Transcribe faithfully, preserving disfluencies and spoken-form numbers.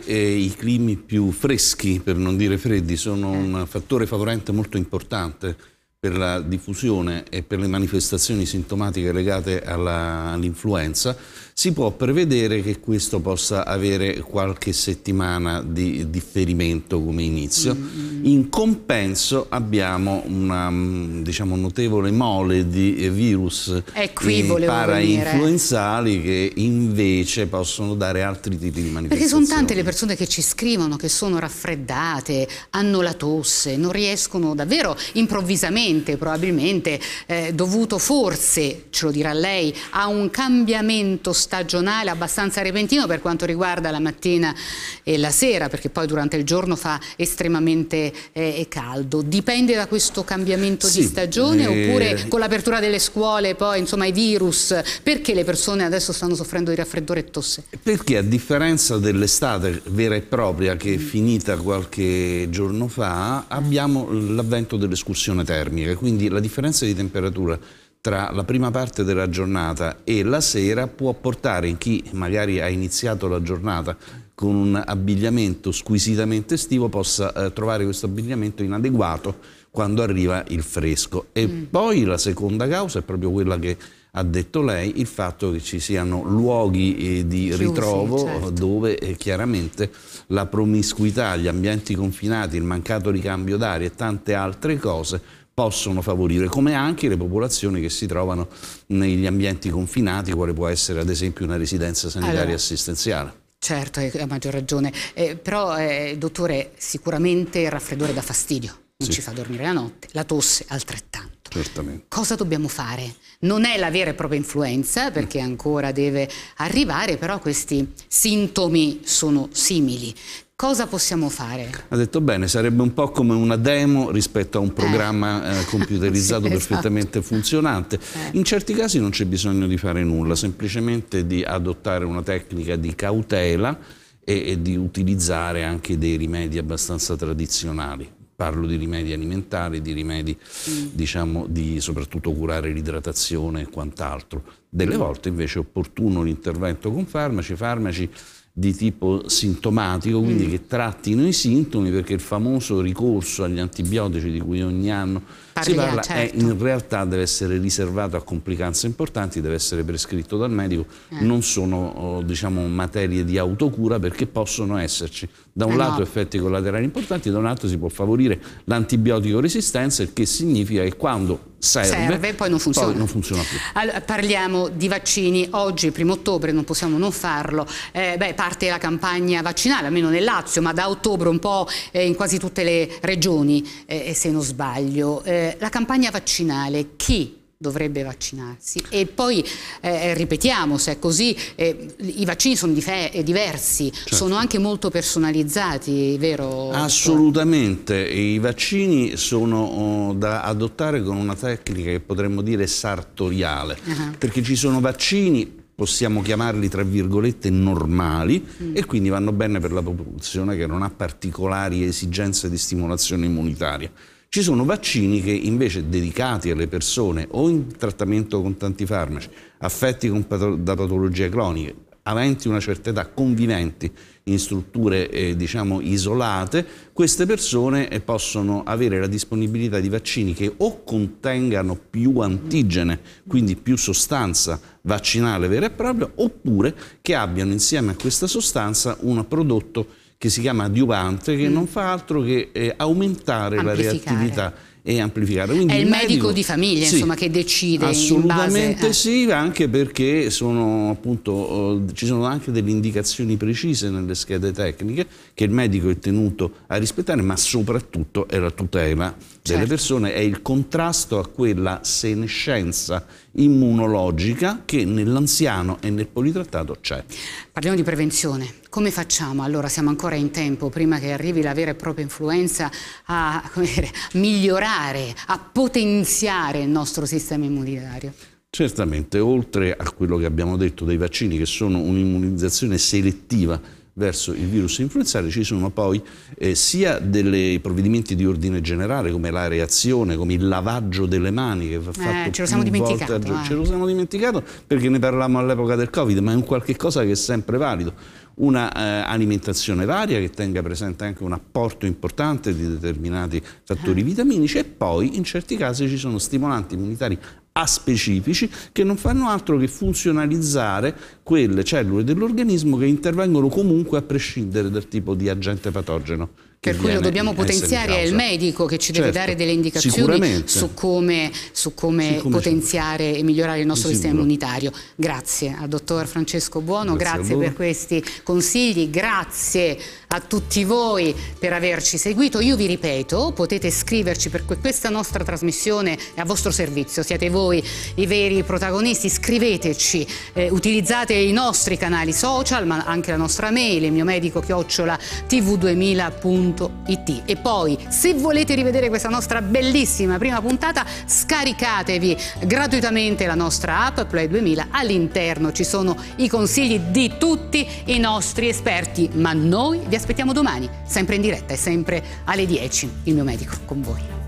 eh, i climi più freschi, per non dire freddi, sono un fattore favorente molto importante per la diffusione e per le manifestazioni sintomatiche legate all'influenza, si può prevedere che questo possa avere qualche settimana di differimento come inizio. Mm-hmm. In compenso abbiamo una, diciamo, notevole mole di virus parainfluenzali che invece possono dare altri tipi di manifestazioni. Perché sono tante le persone che ci scrivono che sono raffreddate, hanno la tosse, non riescono davvero improvvisamente, probabilmente eh, dovuto forse, ce lo dirà lei, a un cambiamento stagionale abbastanza repentino per quanto riguarda la mattina e la sera, perché poi durante il giorno fa estremamente eh, caldo. Dipende da questo cambiamento sì, di stagione eh... oppure con l'apertura delle scuole poi insomma i virus? Perché le persone adesso stanno soffrendo di raffreddore e tosse? Perché a differenza dell'estate vera e propria che è finita qualche giorno fa, abbiamo l'avvento dell'escursione termica, quindi la differenza di temperatura tra la prima parte della giornata e la sera può portare in chi magari ha iniziato la giornata con un abbigliamento squisitamente estivo possa eh, trovare questo abbigliamento inadeguato quando arriva il fresco. E mm. poi la seconda causa è proprio quella che ha detto lei, il fatto che ci siano luoghi eh, di Chiusi, ritrovo certo. dove eh, chiaramente la promiscuità, gli ambienti confinati, il mancato ricambio d'aria e tante altre cose possono favorire, come anche le popolazioni che si trovano negli ambienti confinati, quale può essere ad esempio una residenza sanitaria allora, assistenziale. Certo, ha maggior ragione, eh, però eh, dottore, sicuramente il raffreddore dà fastidio, non sì. ci fa dormire la notte, la tosse altrettanto. Certamente. Cosa dobbiamo fare? Non è la vera e propria influenza, perché ancora deve arrivare, però questi sintomi sono simili. Cosa possiamo fare? Ha detto bene, sarebbe un po' come una demo rispetto a un programma eh. Eh, computerizzato sì, perfettamente esatto. funzionante. Eh. In certi casi non c'è bisogno di fare nulla, semplicemente di adottare una tecnica di cautela e, e di utilizzare anche dei rimedi abbastanza tradizionali. Parlo di rimedi alimentari, di rimedi, mm. diciamo, di soprattutto curare l'idratazione e quant'altro. Delle mm. volte invece è opportuno l'intervento con farmaci, farmaci di tipo sintomatico, quindi mm. che trattino i sintomi, perché il famoso ricorso agli antibiotici di cui ogni anno Parlia, si parla certo. è, in realtà deve essere riservato a complicanze importanti, deve essere prescritto dal medico, eh. non sono diciamo materie di autocura, perché possono esserci da un eh lato no. effetti collaterali importanti, da un altro si può favorire l'antibiotico resistenza, il che significa che quando serve, serve poi, non funziona. poi non funziona più. Allora, parliamo di vaccini, oggi primo ottobre non possiamo non farlo, eh, beh, parte la campagna vaccinale, almeno nel Lazio, ma da ottobre un po' eh, in quasi tutte le regioni, eh, se non sbaglio. Eh, la campagna vaccinale, chi dovrebbe vaccinarsi? E poi eh, ripetiamo, se è così, eh, i vaccini sono diversi, certo. sono anche molto personalizzati, vero? Assolutamente, i vaccini sono oh, da adottare con una tecnica che potremmo dire sartoriale, uh-huh. perché ci sono vaccini, possiamo chiamarli tra virgolette normali, mm. e quindi vanno bene per la popolazione che non ha particolari esigenze di stimolazione immunitaria. Ci sono vaccini che invece dedicati alle persone o in trattamento con tanti farmaci, affetti con pato- da patologie croniche, aventi una certa età, conviventi in strutture eh, diciamo isolate, queste persone eh, possono avere la disponibilità di vaccini che o contengano più antigene, quindi più sostanza vaccinale vera e propria, oppure che abbiano insieme a questa sostanza un prodotto che si chiama adiuvante, che mm. non fa altro che eh, aumentare la reattività e amplificare. Quindi è il, il medico, medico di famiglia, sì, insomma, che decide. Assolutamente in base, sì, anche perché sono appunto eh, ci sono anche delle indicazioni precise nelle schede tecniche che il medico è tenuto a rispettare, ma soprattutto è la tutela certo. delle persone, è il contrasto a quella senescenza immunologica che nell'anziano e nel politrattato c'è. Parliamo di prevenzione. Come facciamo? Allora siamo ancora in tempo, prima che arrivi la vera e propria influenza, a come dire, migliorare, a potenziare il nostro sistema immunitario? Certamente, oltre a quello che abbiamo detto dei vaccini, che sono un'immunizzazione selettiva verso il virus influenzale, ci sono poi eh, sia dei provvedimenti di ordine generale, come la reazione, come il lavaggio delle mani, che va fatto eh, ce lo siamo dimenticato, volte, eh. ce lo siamo dimenticato perché ne parlavamo all'epoca del Covid, ma è un qualche cosa che è sempre valido. una eh, alimentazione varia che tenga presente anche un apporto importante di determinati fattori Ah. vitaminici, e poi in certi casi ci sono stimolanti immunitari aspecifici che non fanno altro che funzionalizzare quelle cellule dell'organismo che intervengono comunque a prescindere dal tipo di agente patogeno. Per cui lo dobbiamo potenziare, è il medico che ci deve certo, dare delle indicazioni su come, su come Siccome potenziare c'è. e migliorare il nostro Di sistema sicuro. immunitario. Grazie al dottor Francesco Buono, Grazie a grazie voi. per questi consigli, grazie a tutti voi per averci seguito. Io vi ripeto, potete scriverci, perché questa nostra trasmissione è a vostro servizio, siete voi i veri protagonisti, scriveteci, eh, utilizzate i nostri canali social, ma anche la nostra mail, il mio medico chiocciola t v duemila punto it. E poi, se volete rivedere questa nostra bellissima prima puntata, scaricatevi gratuitamente la nostra app Play duemila. All'interno ci sono i consigli di tutti i nostri esperti, ma noi vi aspettiamo domani, sempre in diretta e sempre alle dieci. Il mio medico con voi.